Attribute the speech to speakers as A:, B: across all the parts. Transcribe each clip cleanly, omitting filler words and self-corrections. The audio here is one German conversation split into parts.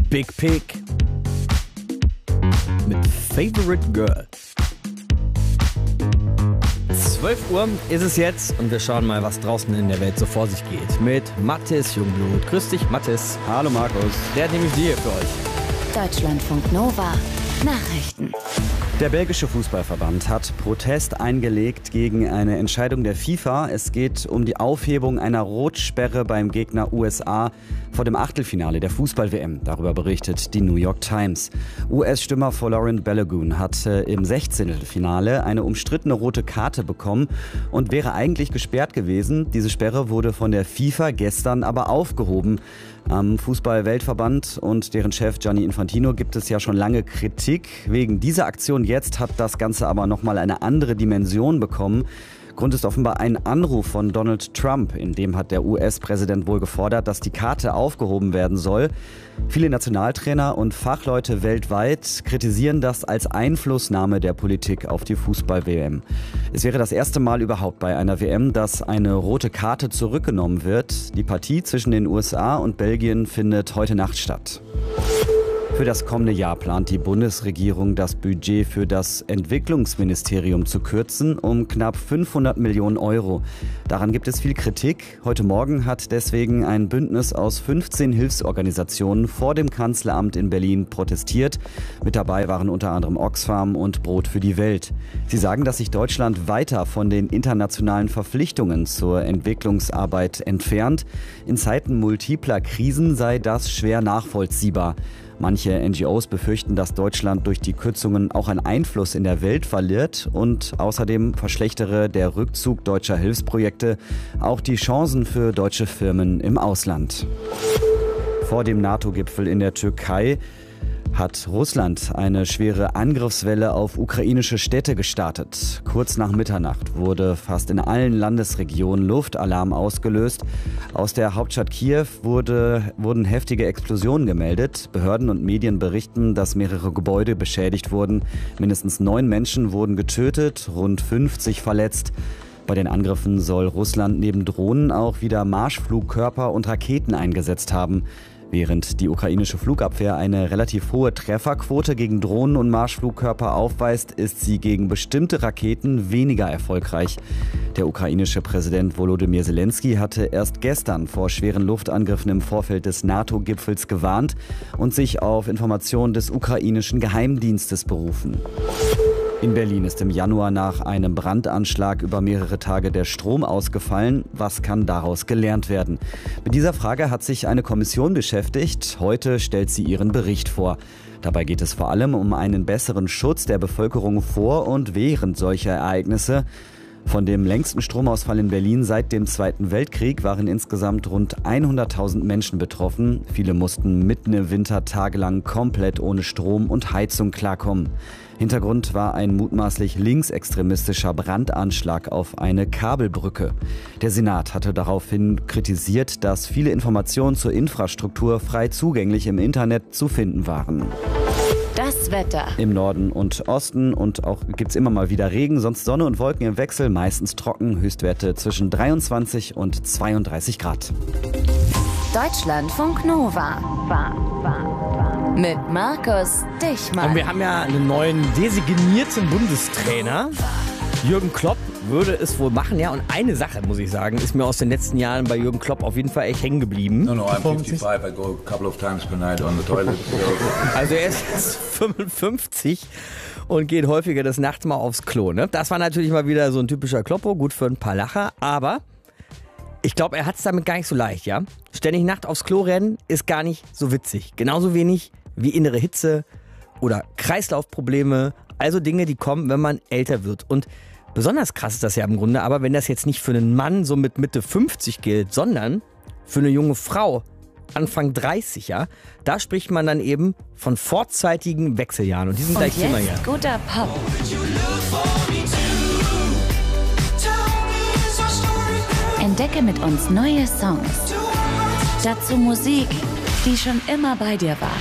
A: Big Pig mit Favorite Girl. 12 Uhr ist es jetzt und wir schauen mal, was draußen in der Welt so vor sich geht. Mit Mathis Jungblut. Grüß dich, Mathis.
B: Hallo Markus.
A: Der hat nämlich die hier für euch.
C: Deutschlandfunk Nova. Nachrichten.
B: Der belgische Fußballverband hat Protest eingelegt gegen eine Entscheidung der FIFA. Es geht um die Aufhebung einer Rotsperre beim Gegner USA vor dem Achtelfinale der Fußball-WM. Darüber berichtet die New York Times. US-Stürmer Folarin Balogun hat im 16. Finale eine umstrittene rote Karte bekommen und wäre eigentlich gesperrt gewesen. Diese Sperre wurde von der FIFA gestern aber aufgehoben. Am Fußball-Weltverband und deren Chef Gianni Infantino gibt es ja schon lange Kritik. Wegen dieser Aktion jetzt hat das Ganze aber nochmal eine andere Dimension bekommen. Grund ist offenbar ein Anruf von Donald Trump. In dem hat der US-Präsident wohl gefordert, dass die Karte aufgehoben werden soll. Viele Nationaltrainer und Fachleute weltweit kritisieren das als Einflussnahme der Politik auf die Fußball-WM. Es wäre das erste Mal überhaupt bei einer WM, dass eine rote Karte zurückgenommen wird. Die Partie zwischen den USA und Belgien findet heute Nacht statt. Für das kommende Jahr plant die Bundesregierung, das Budget für das Entwicklungsministerium zu kürzen um knapp 500 Millionen Euro. Daran gibt es viel Kritik. Heute Morgen hat deswegen ein Bündnis aus 15 Hilfsorganisationen vor dem Kanzleramt in Berlin protestiert. Mit dabei waren unter anderem Oxfam und Brot für die Welt. Sie sagen, dass sich Deutschland weiter von den internationalen Verpflichtungen zur Entwicklungsarbeit entfernt. In Zeiten multipler Krisen sei das schwer nachvollziehbar. Manche NGOs befürchten, dass Deutschland durch die Kürzungen auch an Einfluss in der Welt verliert und außerdem verschlechtere der Rückzug deutscher Hilfsprojekte auch die Chancen für deutsche Firmen im Ausland. Vor dem NATO-Gipfel in der Türkei hat Russland eine schwere Angriffswelle auf ukrainische Städte gestartet. Kurz nach Mitternacht wurde fast in allen Landesregionen Luftalarm ausgelöst. Aus der Hauptstadt Kiew wurden heftige Explosionen gemeldet. Behörden und Medien berichten, dass mehrere Gebäude beschädigt wurden. Mindestens 9 Menschen wurden getötet, rund 50 verletzt. Bei den Angriffen soll Russland neben Drohnen auch wieder Marschflugkörper und Raketen eingesetzt haben. Während die ukrainische Flugabwehr eine relativ hohe Trefferquote gegen Drohnen und Marschflugkörper aufweist, ist sie gegen bestimmte Raketen weniger erfolgreich. Der ukrainische Präsident Volodymyr Zelensky hatte erst gestern vor schweren Luftangriffen im Vorfeld des NATO-Gipfels gewarnt und sich auf Informationen des ukrainischen Geheimdienstes berufen. In Berlin ist im Januar nach einem Brandanschlag über mehrere Tage der Strom ausgefallen. Was kann daraus gelernt werden? Mit dieser Frage hat sich eine Kommission beschäftigt. Heute stellt sie ihren Bericht vor. Dabei geht es vor allem um einen besseren Schutz der Bevölkerung vor und während solcher Ereignisse. Von dem längsten Stromausfall in Berlin seit dem Zweiten Weltkrieg waren insgesamt rund 100.000 Menschen betroffen. Viele mussten mitten im Winter tagelang komplett ohne Strom und Heizung klarkommen. Hintergrund war ein mutmaßlich linksextremistischer Brandanschlag auf eine Kabelbrücke. Der Senat hatte daraufhin kritisiert, dass viele Informationen zur Infrastruktur frei zugänglich im Internet zu finden waren.
C: Das Wetter.
B: Im Norden und Osten und auch gibt es immer mal wieder Regen, sonst Sonne und Wolken im Wechsel, meistens trocken, Höchstwerte zwischen 23 und 32 Grad.
C: Deutschlandfunk Nova. Mit Markus Dichmann.
A: Und wir haben ja einen neuen designierten Bundestrainer. Jürgen Klopp würde es wohl machen, ja. Und eine Sache, muss ich sagen, ist mir aus den letzten Jahren bei Jürgen Klopp auf jeden Fall echt hängen geblieben.
D: No, I'm 55. I go a couple of times per night on the toilet.
A: Also er ist jetzt 55 und geht häufiger des Nachts mal aufs Klo. Ne? Das war natürlich mal wieder so ein typischer Kloppo, gut für ein paar Lacher. Aber ich glaube, er hat es damit gar nicht so leicht, ja. Ständig Nacht aufs Klo rennen ist gar nicht so witzig. Genauso wenig wie innere Hitze oder Kreislaufprobleme. Also Dinge, die kommen, wenn man älter wird. Und besonders krass ist das ja im Grunde, aber wenn das jetzt nicht für einen Mann so mit Mitte 50 gilt, sondern für eine junge Frau, Anfang 30, ja, da spricht man dann eben von vorzeitigen Wechseljahren. Und die sind gleich Thema hier.
C: Guter Pop. Entdecke mit uns neue Songs. Dazu Musik, die schon immer bei dir war.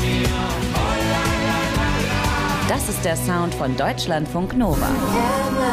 C: Das ist der Sound von Deutschlandfunk Nova.